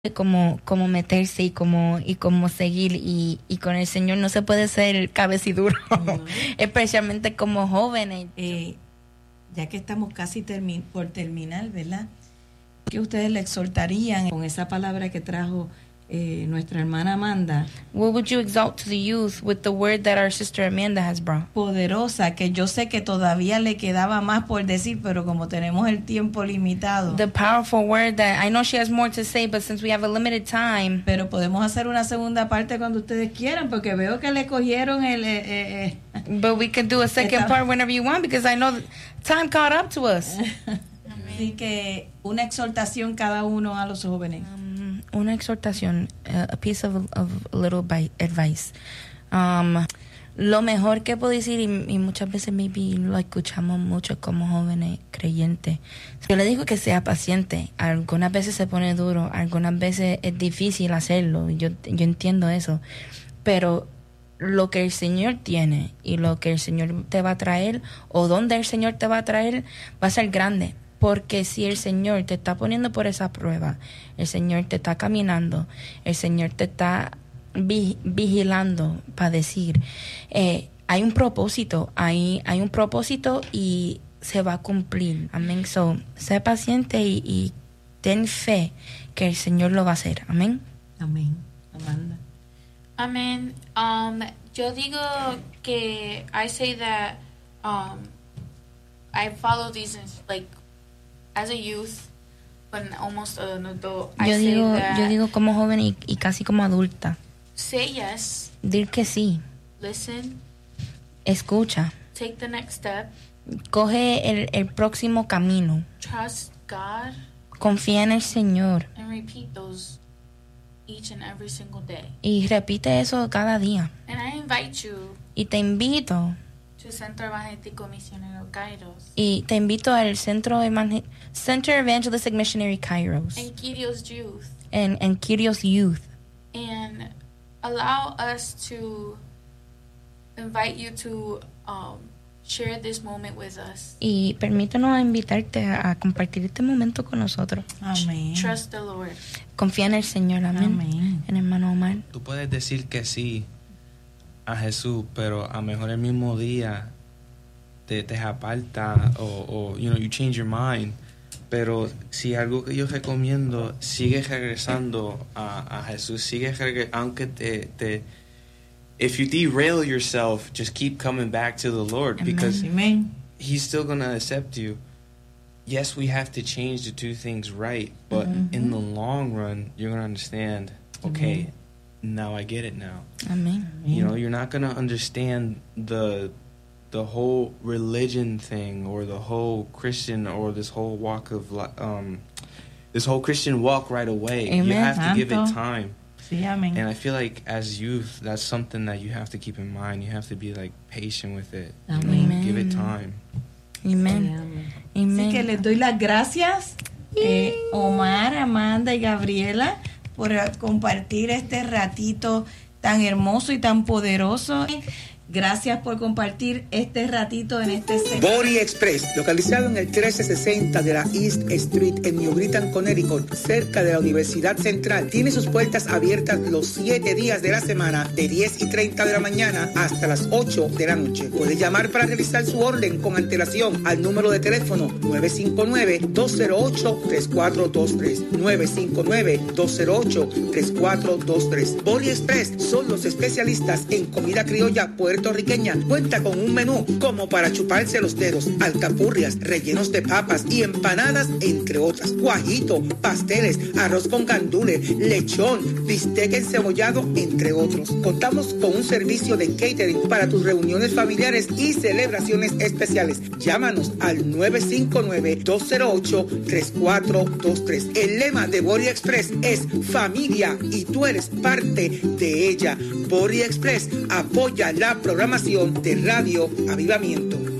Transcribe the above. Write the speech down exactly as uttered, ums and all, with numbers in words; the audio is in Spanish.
como como meterse y como y como seguir y, y con el Señor no se puede ser cabeciduro, uh-huh. Especialmente como jóvenes. Eh, ya que estamos casi termi- por terminar, ¿verdad? ¿Qué ustedes le exhortarían con esa palabra que trajo eh, nuestra hermana Amanda? What would you exalt to the youth with the word that our sister Amanda has brought? Poderosa, que yo sé que todavía le quedaba más por decir, pero como tenemos el tiempo limitado. The powerful word that I know she has more to say, but since we have a limited time. Pero podemos hacer una segunda parte cuando ustedes quieran, porque veo que le cogieron el. Eh, eh, but we can do a second part whenever you want, because I know time caught up to us. Así que una exhortación cada uno a los jóvenes. Um, una exhortación, uh, a piece of, of little by advice. Um, lo mejor que puedo decir, y, y muchas veces maybe lo escuchamos mucho como jóvenes creyentes. Yo le digo que sea paciente. Algunas veces se pone duro, algunas veces es difícil hacerlo. Yo, yo entiendo eso. Pero lo que el Señor tiene y lo que el Señor te va a traer, o donde el Señor te va a traer, va a ser grande. Porque si el Señor te está poniendo por esa prueba, el Señor te está caminando, el Señor te está vi- vigilando para decir, eh, hay un propósito, hay, hay un propósito y se va a cumplir. Amén. So, sé paciente y, y ten fe que el Señor lo va a hacer. Amén. Amén. Amanda. Amén. Um, yo digo que I say that um, I follow these like as a youth, but almost an adult. Yo I digo, say that yo digo como joven y, y casi como adulta. Say yes. Dir que sí. Listen. Escucha. Take the next step. Coge el, el próximo camino. Trust God. Confía en el Señor. And repeat those each and every single day. Y repite eso cada día. And I invite you. Y te invito. To Centro Evangelístico Misionero Kairos. Y te invito al Centro Evangel- Center Evangelistic Missionary Kairos. And Kyrios Youth. And, and Kyrios Youth. And allow us to invite you to um, share this moment with us. Y permítanos invitarte a, a compartir este momento con nosotros. Amén. Trust the Lord. Confía en el Señor. Amén. Amén. En hermano Omar. Tú puedes decir que sí a Jesús, pero a lo mejor el mismo día te, te aparta o, o you know, you change your mind. Pero si algo que yo recomiendo, sigue regresando a, a Jesús, sigue regresando, aunque te, te if you derail yourself, just keep coming back to the Lord. Amen. Because Amen. He's still going to accept you. Yes, we have to change to do things right, but mm-hmm. in the long run, you're going to understand, okay, mm-hmm. now I get it now. Amen. You know, you're not going to understand the the whole religion thing or the whole Christian or this whole walk of um this whole Christian walk right away. Amen. You have to Santo. give it time. Sí, amén. And I feel like as youth, that's something that you have to keep in mind. You have to be like patient with it. Amen. You know, give it time. Amen. Amen. Así que les doy las gracias, eh, Omar, Amanda y Gabriela, por compartir este ratito tan hermoso y tan poderoso. Gracias por compartir este ratito en este sector. Body Express, localizado en el trece sesenta de la East Street en New Britain, Connecticut, cerca de la Universidad Central, tiene sus puertas abiertas los siete días de la semana, de diez y treinta de la mañana hasta las ocho de la noche. Puede llamar para realizar su orden con antelación al número de teléfono nueve cinco nueve, dos cero ocho, tres cuatro dos tres, nueve cinco nueve, dos cero ocho, tres cuatro dos tres. Body Express son los especialistas en comida criolla puertorriqueña. Cuenta con un menú como para chuparse los dedos, alcapurrias, rellenos de papas y empanadas, entre otras. Guajito, pasteles, arroz con gandules, lechón, bistec encebollado, entre otros. Contamos con un servicio de catering para tus reuniones familiares y celebraciones especiales. Llámanos al nueve cinco nueve, dos cero ocho, tres cuatro dos tres. El lema de Body Express es familia y tú eres parte de ella. Body Express apoya la programación de Radio Avivamiento.